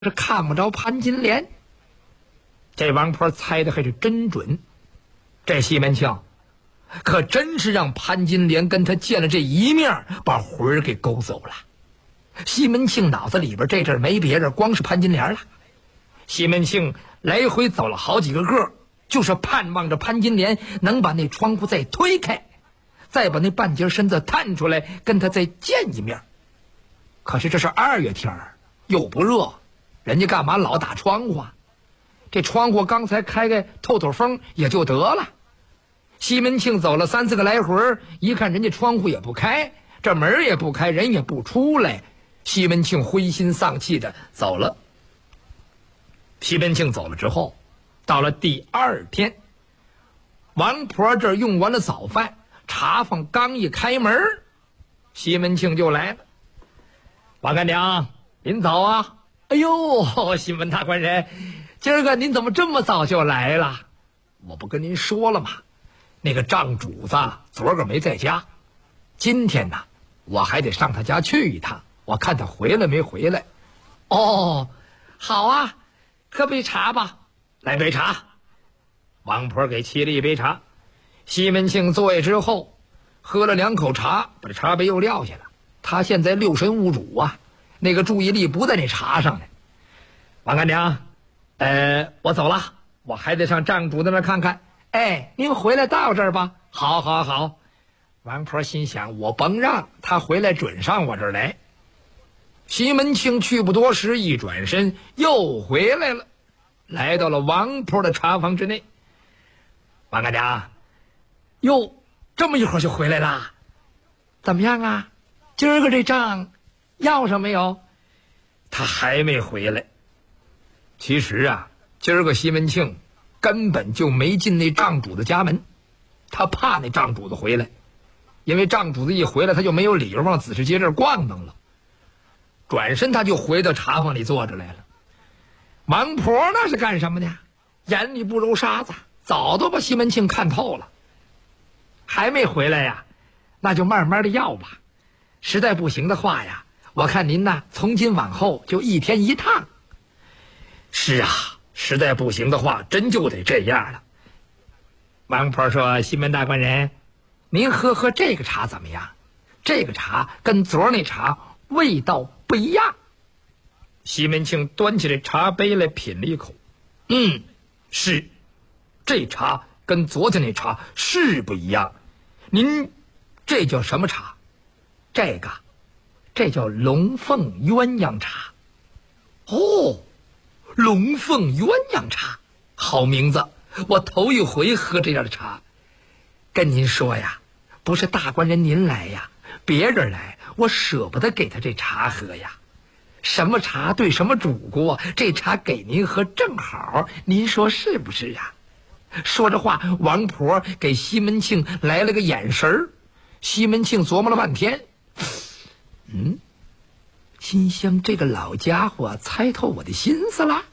是看不着潘金莲。这王婆猜的还是真准，这西门庆可真是让潘金莲跟他见了这一面，把魂儿给勾走了。西门庆脑子里边这阵没别人，光是潘金莲了。西门庆来回走了好几个个，就是盼望着潘金莲能把那窗户再推开，再把那半截身子探出来，跟他再见一面。可是这是2月天又不热，人家干嘛老打窗户啊？这窗户刚才开开透透风也就得了。西门庆走了3、4个来回，一看人家窗户也不开，这门也不开，人也不出来，西门庆灰心丧气的走了。西门庆走了之后，到了第2天，王婆这儿用完了早饭，茶坊刚一开门，西门庆就来了。王干娘，您早啊！哎呦，西门大官人，今儿个您怎么这么早就来了？我不跟您说了吗？那个账主子昨个没在家，今天呢，我还得上他家去一趟，我看他回来没回来。哦，好啊，喝杯茶吧。来杯茶。王婆给沏了一杯茶。西门庆坐下之后，喝了2口茶，把这茶杯又撂下了。他现在六神无主啊，那个注意力不在那茶上呢。王干娘，我走了，我还得上账主子那看看。哎，您回来到这儿吧。好好好。王婆心想，我甭让他回来，准上我这儿来。西门庆去不多时，一转身又回来了，来到了王婆的茶房之内。王干娘，哟，这么一会儿就回来了，怎么样啊？今儿个这账要上没有？他还没回来。其实啊，今儿个西门庆根本就没进那账主的家门，他怕那账主子回来，因为账主子一回来，他就没有理由往紫石街这儿逛荡了。转身他就回到茶坊里坐着来了。王婆那是干什么呢？眼里不揉沙子，早都把西门庆看透了。还没回来呀？那就慢慢的要吧。实在不行的话呀，我看您呢，从今往后就1天1趟。是啊，实在不行的话，真就得这样了。王婆说：“西门大官人，您喝这个茶怎么样？这个茶跟昨儿那茶味道不一样。”西门庆端起这茶杯来品了一口，是，这茶跟昨天那茶是不一样。您这叫什么茶？这叫龙凤鸳鸯茶。哦，龙凤鸳鸯茶，好名字，我头一回喝这样的茶。跟您说呀，不是大官人您来呀，别人来我舍不得给他这茶喝呀。什么茶对什么主顾，这茶给您喝正好，您说是不是呀？说着话，王婆给西门庆来了个眼神儿。西门庆琢磨了半天，心想这个老家伙猜透我的心思了。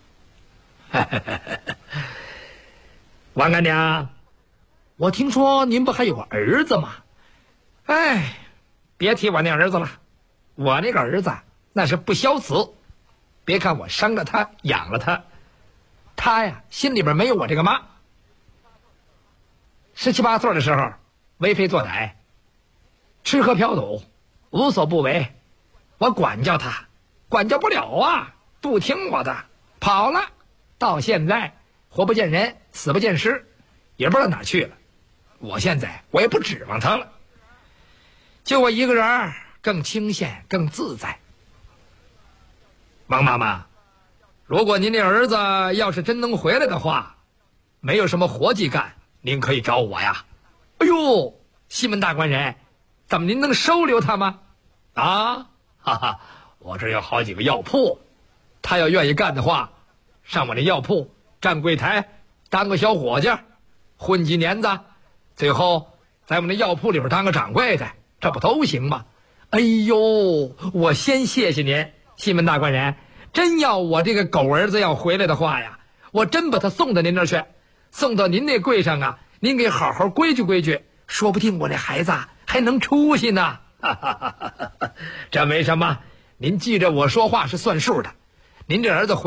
王干娘，我听说您不还有个儿子吗？哎，别提我那儿子了，我那个儿子那是不孝子。别看我生了他养了他，他呀心里边没有我这个妈。17、18岁的时候为非作歹，吃喝嫖赌无所不为，我管教他，管教不了啊，不听我的，跑了。到现在活不见人，死不见尸，也不知道哪去了。我现在我也不指望他了，就我一个人更清闲更自在。王妈妈，如果您那儿子要是真能回来的话，没有什么活计干，您可以找我呀。哎呦，西门大官人，怎么您能收留他吗？啊，哈哈，我这有好几个药铺，他要愿意干的话，上我那药铺站柜台，当个小伙计，混几年子，最后在我们那药铺里边当个掌柜的，这不都行吗？哎呦，我先谢谢您，西门大官人。真要我这个狗儿子要回来的话呀，我真把他送到您那儿去，送到您那柜上啊，您给好好规矩规矩，说不定我这孩子还能出息呢。这没什么，您记着我说话是算数的。 您这儿子